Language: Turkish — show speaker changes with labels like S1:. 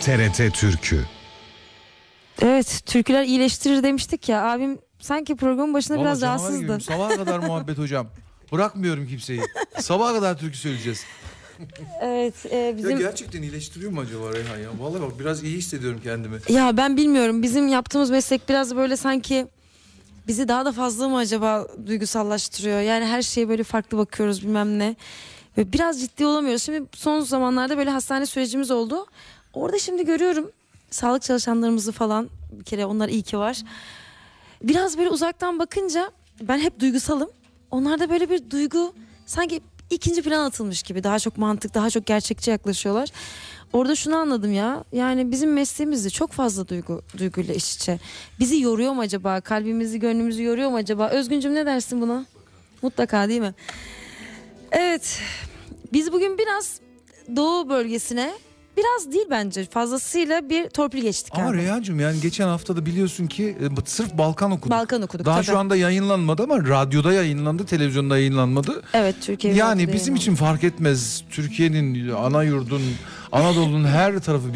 S1: TRT Türkü.
S2: Evet, türküler iyileştirir demiştik ya. Abim sanki programın başında biraz
S3: canavar
S2: rahatsızdı.
S3: gibiyim. Sabaha kadar muhabbet hocam. Bırakmıyorum kimseyi. Sabaha kadar türkü söyleyeceğiz.
S2: Evet, bizim...
S3: Ya gerçekten iyileştiriyor mu acaba Reyhan ya? Vallahi bak biraz iyi hissediyorum kendimi.
S2: Ya ben bilmiyorum. Bizim yaptığımız meslek biraz böyle sanki bizi daha da fazla mı acaba duygusallaştırıyor? Yani her şeye böyle farklı bakıyoruz bilmem ne. Ve biraz ciddi olamıyoruz. Şimdi son zamanlarda böyle hastane sürecimiz oldu. Orada şimdi görüyorum sağlık çalışanlarımızı falan, bir kere onlar iyi ki var. Biraz böyle uzaktan bakınca ben hep duygusalım. Onlarda böyle bir duygu sanki ikinci plan atılmış gibi. Daha çok mantık, daha çok gerçekçi yaklaşıyorlar. Orada şunu anladım ya. Yani bizim mesleğimizde çok fazla duyguyla iç içe. Bizi yoruyor mu acaba? Kalbimizi, gönlümüzü yoruyor mu acaba? Özgüncüm ne dersin buna? Mutlaka değil mi? Evet. Biz bugün biraz Doğu bölgesine, biraz değil bence, fazlasıyla bir torpil geçtik.
S3: Ama
S2: abi.
S3: Reyhancığım yani geçen hafta da biliyorsun ki sırf Balkan okuduk.
S2: Balkan okuduk.
S3: Daha
S2: tabii.
S3: şu anda yayınlanmadı ama radyoda yayınlandı, televizyonda yayınlanmadı.
S2: Evet, Türkiye
S3: Yani bizim için fark etmez. Türkiye'nin, ana yurdun, Anadolu'nun her tarafı